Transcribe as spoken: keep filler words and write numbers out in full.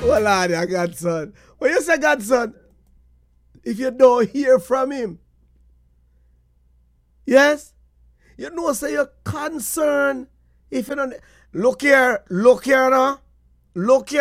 Well, Lord, your godson. When you say godson, if you don't hear from him, yes, you know, say you're concerned. If you don't, look here, look here now, look here.